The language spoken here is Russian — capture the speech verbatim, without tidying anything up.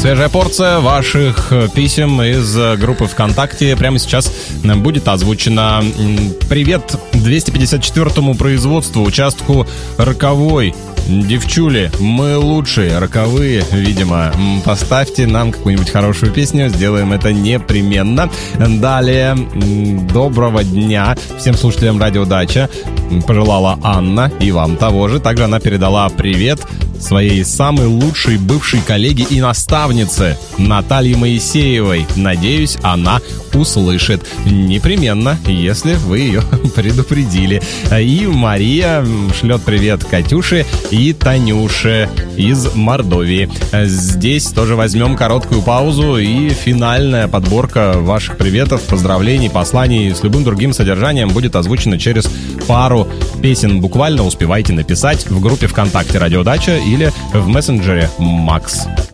Свежая порция ваших писем из группы ВКонтакте прямо сейчас будет озвучена. Привет двести пятьдесят четвёртому производству, участку Роковой. Девчули, мы лучшие, роковые, видимо. Поставьте нам какую-нибудь хорошую песню, сделаем это непременно. Далее, доброго дня всем слушателям Радио Дача, пожелала Анна, и вам того же. Также она передала привет своей самой лучшей бывшей коллеге и наставнице Наталье Моисеевой. Надеюсь, она услышит непременно, если вы ее предупредили. И Мария шлет привет Катюше и Танюше из Мордовии. Здесь тоже возьмем короткую паузу, и финальная подборка ваших приветов, поздравлений, посланий с любым другим содержанием будет озвучена через пару песен. Буквально успевайте написать в группе ВКонтакте Радио Дача или в мессенджере Макс.